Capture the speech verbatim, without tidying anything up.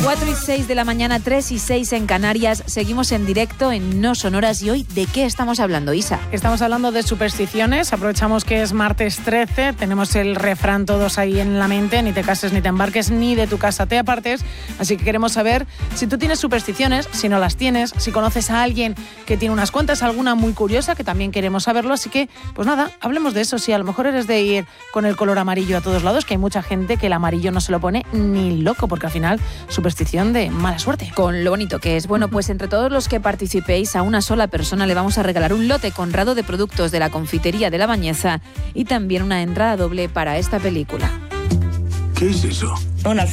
cuatro y seis de la mañana, tres y seis en Canarias. Seguimos en directo en No Sonoras. Y hoy, ¿de qué estamos hablando, Isa? Estamos hablando de supersticiones. Aprovechamos que es martes trece. Tenemos el refrán todos ahí en la mente. Ni te cases, ni te embarques, ni de tu casa te apartes. Así que queremos saber si tú tienes supersticiones, si no las tienes, si conoces a alguien que tiene unas cuantas, alguna muy curiosa, que también queremos saberlo. Así que, pues nada, hablemos de eso. Si a lo mejor eres de ir con el color amarillo a todos lados, que hay mucha gente que el amarillo no se lo pone ni loco, porque al final superstición de mala suerte. Con lo bonito que es. Bueno, pues entre todos los que participéis, a una sola persona le vamos a regalar un lote conrado de productos de la confitería de La Bañeza y también una entrada doble para esta película. ¿Qué es eso? Una